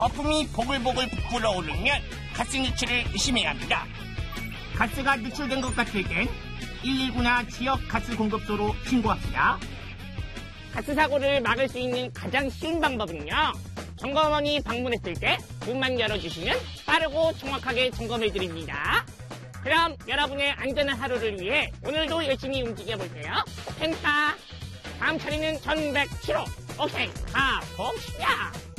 거품이 보글보글 불어오르면 가스 누출을 의심해야 합니다. 가스가 누출된 것 같을 땐 119나 지역 가스 공급소로 신고합시다. 가스 사고를 막을 수 있는 가장 쉬운 방법은요, 점검원이 방문했을 때 문만 열어주시면 빠르고 정확하게 점검해드립니다. 그럼 여러분의 안전한 하루를 위해 오늘도 열심히 움직여볼게요. 펜타 다음 차례는 1107호. 오케이, 가봅시다.